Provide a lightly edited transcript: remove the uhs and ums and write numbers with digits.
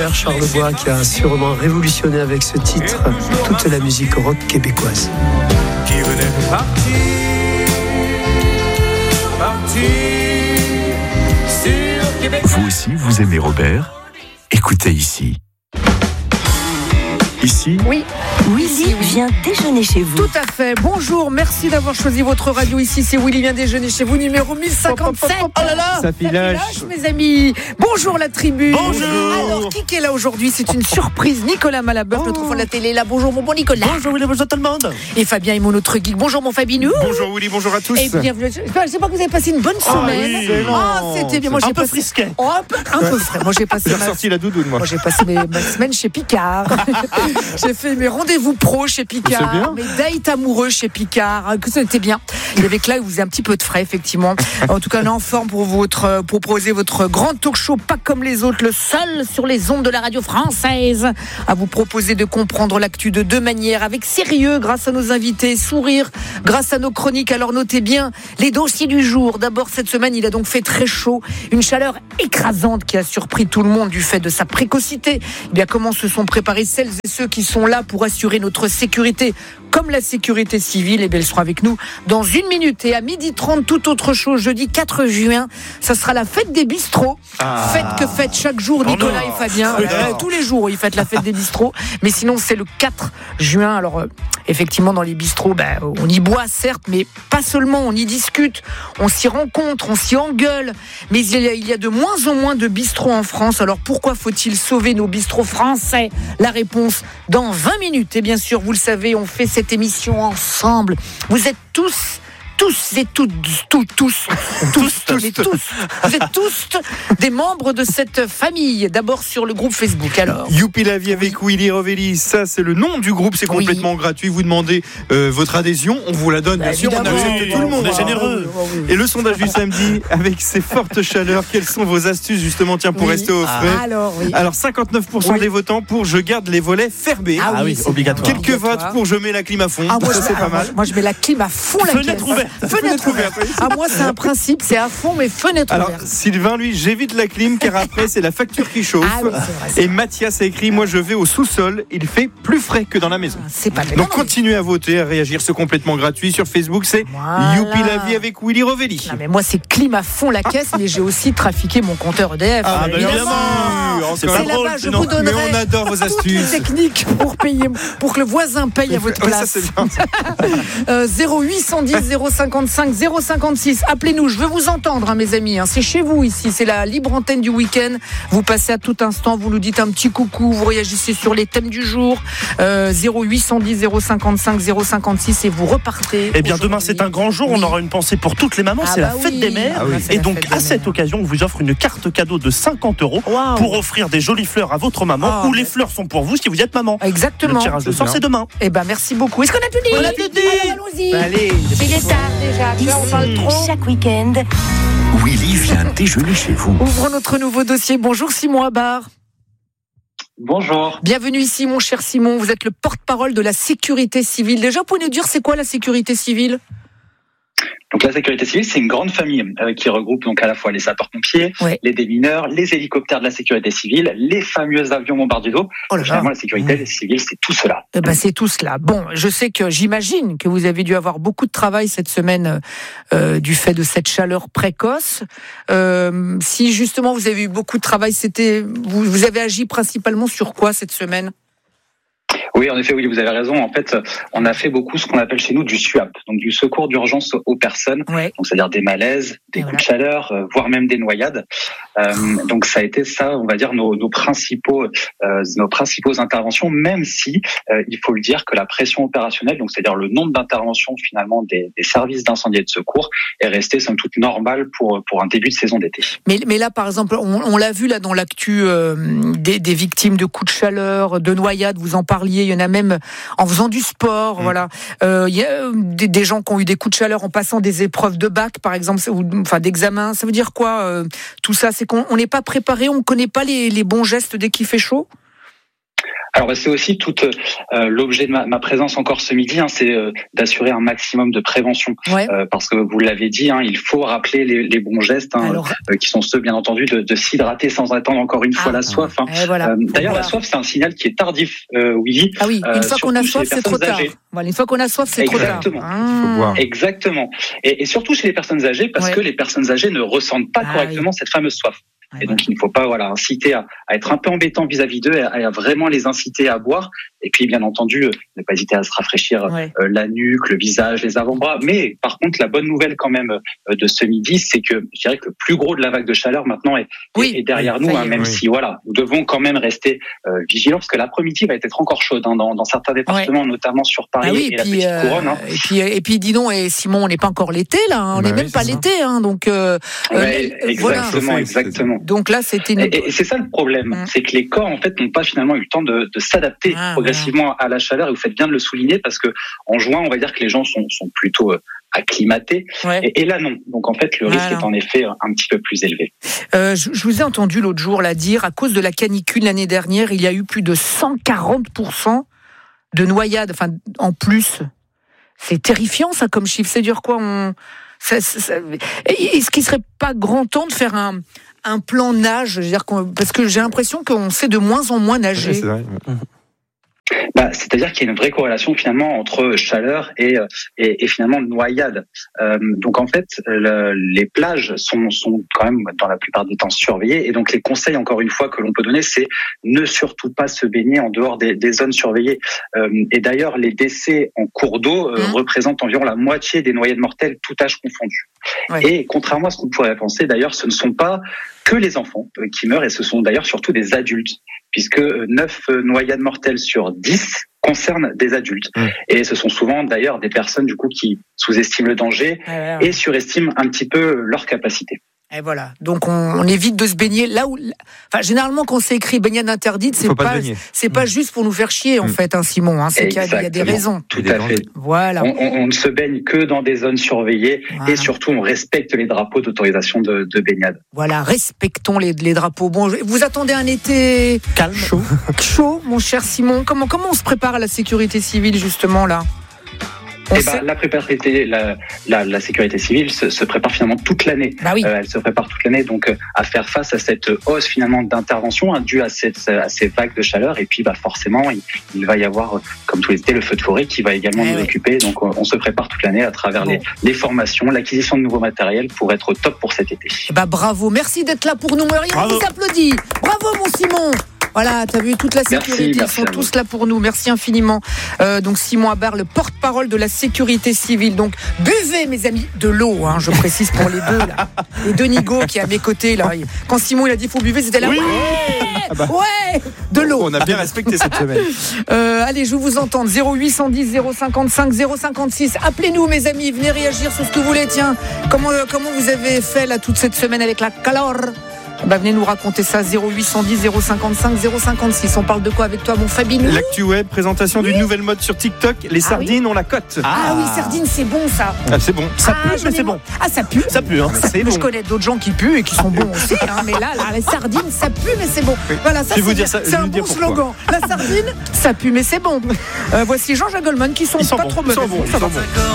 Charlebois qui a sûrement révolutionné avec ce titre toute la musique rock québécoise. Qui venait de partir sur Québec. Vous aussi, vous aimez Robert ? Écoutez ici. Ici, Oui, Willy vient déjeuner chez vous. Tout à fait. Bonjour, merci d'avoir choisi votre radio ici. C'est Willy vient déjeuner chez vous, numéro 1057. Oh là là, ça filoche, mes amis. Bonjour la tribu. Bonjour. Alors, qui est là aujourd'hui ? C'est une surprise. Nicolas Malabeuf, notre enfant de la télé, là. Bonjour mon bon Nicolas. Bonjour Willy, bonjour tout le monde. Et Fabien est mon autre geek. Bonjour mon Fabinou. Bonjour Willy, bonjour à tous. Et bienvenue. Je sais pas que vous avez passé une bonne semaine. oui, C'était bien. Moi, un j'ai peu passé... frisquet. Oh, un peu frais. Moi, j'ai passé J'ai ressorti la doudoune, moi. Moi, j'ai passé ma semaine chez Picard. J'ai fait mes rendez-vous pro chez Picard, mes dates amoureux chez Picard. Que c'était bien. Il y avait que là où vous avez un petit peu de frais, effectivement. En tout cas, on est en forme pour proposer votre grand talk show, pas comme les autres, le seul sur les ondes de la radio française, à vous proposer de comprendre l'actu de deux manières, avec sérieux, grâce à nos invités, sourire, grâce à nos chroniques. Alors notez bien les dossiers du jour. D'abord, cette semaine, il a donc fait très chaud, une chaleur écrasante qui a surpris tout le monde du fait de sa précocité. Eh bien, comment se sont préparés celles et ceux qui sont là pour assurer notre sécurité, comme la sécurité civile? Eh bien, elles seront avec nous dans une minute. Et à 12h30, toute autre chose, jeudi 4 juin, ça sera la fête des bistrots. Fête que fête chaque jour Nicolas et Fabien. Tous les jours, ils fêtent la fête des bistrots. Mais sinon, c'est le 4 juin. Alors, effectivement, dans les bistrots, on y boit, certes, mais pas seulement. On y discute, on s'y rencontre, on s'y engueule. Mais il y a de moins en moins de bistrots en France. Alors, pourquoi faut-il sauver nos bistrots français? La réponse dans 20 minutes. Et bien sûr, vous le savez, on fait cette émission ensemble. Vous êtes tous et toutes, vous êtes tous des membres de cette famille. D'abord sur le groupe Facebook. Alors, Youpi la vie avec Willy Rovelli, ça c'est le nom du groupe, c'est complètement gratuit. Vous demandez votre adhésion, on vous la donne, bien sûr, on accepte tout le monde. On est généreux. Et le sondage du samedi, avec ces fortes chaleurs, quelles sont vos astuces justement pour rester au frais? Alors 59% des votants pour je garde les volets fermés. Ah oui, obligatoire. Quelques votes pour je mets la clim à fond. Ça c'est pas mal. Moi je mets la clim à fond, la Fenêtre ouverte. Fenêtre ouverte. Moi c'est un principe, c'est à fond, mais fenêtre Alors ouverte. Sylvain, lui, j'évite la clim car après c'est la facture qui chauffe. Ah oui, c'est vrai. Et Mathias a écrit, moi je vais au sous-sol, il fait plus frais que dans la maison. C'est pas Donc continuez à voter, à réagir, c'est complètement gratuit. Sur Facebook, c'est Youpi la vie avec Willy Rovelli. Non mais moi c'est clim à fond la caisse, mais j'ai aussi trafiqué mon compteur EDF. Évidemment. C'est pas drôle, là-bas, je sinon. vous donnerai Mais on adore vos toutes les astuces. techniques pour que le voisin paye à votre Ouais, ça place. c'est bien. 0810 055 056. Appelez-nous, je veux vous entendre, mes amis. C'est chez vous ici, c'est la libre antenne du week-end. Vous passez à tout instant, vous nous dites un petit coucou, vous réagissez sur les thèmes du jour. 0810 055 056 et vous repartez. Eh bien, demain, c'est un grand jour. On aura une pensée pour toutes les mamans. C'est la fête des mères. C'est Et la donc, fête des à cette mères. occasion, on vous offre une carte cadeau de 50 € Waouh. pour offrir des jolies fleurs à votre maman. Ou les fleurs sont pour vous si vous êtes maman. Exactement. Le tirage de sort, c'est demain. Eh ben, merci beaucoup. Est-ce qu'on a tout dit? On a tout dit. Alors, allons-y. Allez. Il est tard déjà. Tu vois, on parle trop. Chaque week-end, Willy vient déjeuner chez vous. Ouvrons notre nouveau dossier. Bonjour Simon Abar. Bonjour. Bienvenue ici, mon cher Simon. Vous êtes le porte-parole de la sécurité civile. Déjà, vous pouvez nous dire c'est quoi la sécurité civile? Donc la sécurité civile, c'est une grande famille qui regroupe donc à la fois les sapeurs-pompiers, les démineurs, les hélicoptères de la sécurité civile, les fameux avions bombardiers d'eau. Finalement, la sécurité civile, c'est tout cela. Eh ben, c'est tout cela. Bon, je sais que j'imagine que vous avez dû avoir beaucoup de travail cette semaine du fait de cette chaleur précoce. Si justement vous avez eu beaucoup de travail, vous avez agi principalement sur quoi cette semaine? Oui, en effet, oui, vous avez raison. En fait, on a fait beaucoup ce qu'on appelle chez nous du SUAP, donc du secours d'urgence aux personnes. Ouais. Donc, c'est-à-dire des malaises, des coups de chaleur, voire même des noyades. Donc, ça a été ça, on va dire, nos principaux interventions, même si, il faut le dire que la pression opérationnelle, donc c'est-à-dire le nombre d'interventions finalement des services d'incendie et de secours, est resté somme toute normal pour un début de saison d'été. Mais là, par exemple, on l'a vu là dans l'actu des victimes de coups de chaleur, de noyades, vous en parliez. Il y en a même en faisant du sport, voilà. Il y a des gens qui ont eu des coups de chaleur en passant des épreuves de bac, par exemple, enfin d'examen. Ça veut dire quoi tout ça? C'est qu'on n'est pas préparé, on ne connaît pas les bons gestes dès qu'il fait chaud? Alors c'est aussi tout l'objet de ma présence encore ce midi, c'est d'assurer un maximum de prévention, parce que vous l'avez dit, il faut rappeler les bons gestes, qui sont ceux bien entendu de s'hydrater sans attendre encore une fois la soif. Voilà, d'ailleurs la soif c'est un signal qui est tardif, Willy. Ah oui, une fois qu'on a soif c'est trop tard. Voilà, une fois qu'on a soif c'est trop tard. Exactement. Et surtout chez les personnes âgées, parce que les personnes âgées ne ressentent pas correctement cette fameuse soif. Et donc, il ne faut pas inciter à être un peu embêtant vis-à-vis d'eux et à vraiment les inciter à boire. Et puis, bien entendu, ne pas hésiter à se rafraîchir la nuque, le visage, les avant-bras. Mais par contre, la bonne nouvelle quand même de ce midi, c'est que je dirais que le plus gros de la vague de chaleur maintenant est derrière nous, même si nous devons quand même rester vigilants, parce que l'après-midi va être encore chaude dans certains départements, notamment sur Paris et la Petite Couronne. Et puis, dis donc, et Simon, on n'est pas encore l'été là, on n'est même pas l'été, donc exactement. Donc là, c'était et c'est ça le problème, c'est que les corps en fait n'ont pas finalement eu le temps de s'adapter progressivement à la chaleur. Et vous faites bien de le souligner, parce que en juin, on va dire que les gens sont plutôt acclimatés, et là non. Donc en fait, le risque est en effet un petit peu plus élevé. Je vous ai entendu l'autre jour dire, à cause de la canicule l'année dernière, il y a eu plus de 140% de noyades, en plus. C'est terrifiant ça comme chiffre. C'est dur quoi. Est-ce qu'il serait pas grand temps de faire un plan nage, parce que j'ai l'impression qu'on sait de moins en moins nager. C'est vrai. C'est-à-dire qu'il y a une vraie corrélation finalement entre chaleur et finalement noyade. Donc en fait, les plages sont quand même dans la plupart des temps surveillées, et donc les conseils encore une fois que l'on peut donner, c'est ne surtout pas se baigner en dehors des zones surveillées. Et d'ailleurs, les décès en cours d'eau représentent environ la moitié des noyades mortelles, tout âge confondu. Et contrairement à ce qu'on pourrait penser, d'ailleurs, ce ne sont pas que les enfants qui meurent, et ce sont d'ailleurs surtout des adultes, puisque 9 noyades mortelles sur 10 concernent des adultes. Et ce sont souvent d'ailleurs des personnes du coup qui sous-estiment le danger et surestiment un petit peu leur capacité. Et voilà. Donc on évite de se baigner là où. Généralement quand c'est écrit baignade interdite, c'est pas juste pour nous faire chier en fait, Simon. C'est qu'il y a des raisons. Tout à fait. Voilà. On ne se baigne que dans des zones surveillées, et surtout on respecte les drapeaux d'autorisation de baignade. Voilà, respectons les drapeaux. Bon, vous attendez un été calme, chaud, mon cher Simon. Comment on se prépare à la sécurité civile justement là? La sécurité civile se prépare finalement toute l'année. Elle se prépare toute l'année donc à faire face à cette hausse finalement d'intervention due à ces vagues de chaleur. Et puis forcément il va y avoir, comme tous les étés, le feu de forêt qui va également nous occuper. Donc on se prépare toute l'année à travers les formations, l'acquisition de nouveaux matériels pour être au top pour cet été. Bravo, merci d'être là pour nous. Rien vous applaudit. Bravo mon Simon. Voilà, t'as vu, toute la sécurité, ils sont tous là pour nous. Merci infiniment. Donc Simon Habart, le porte-parole de la sécurité civile. Donc buvez, mes amis, de l'eau, je précise pour les deux là. Les deux nigauds qui est à mes côtés là. Quand Simon il a dit faut buvez, c'était là. Ouais, de l'eau. On a bien respecté cette semaine. Allez, je vous entends. 0810 055 056. Appelez-nous, mes amis, venez réagir sur ce que vous voulez. Tiens, comment vous avez fait là toute cette semaine avec la calor? Venez nous raconter ça, 0810 055 056. On parle de quoi avec toi, mon Fabinou? L'actu web, présentation d'une nouvelle mode sur TikTok. Les sardines ont la cote. Oui, sardines, c'est bon ça. C'est bon. Ça pue, mais c'est bon. Ça pue. Ça pue, c'est bon. Je connais d'autres gens qui puent et qui sont bons aussi. Mais là, les sardines, ça pue, mais c'est bon. Voilà, ça c'est un bon slogan. La sardine, ça pue, mais c'est bon. Voici Jean-Jacques Goldman qui sont pas trop mauvais.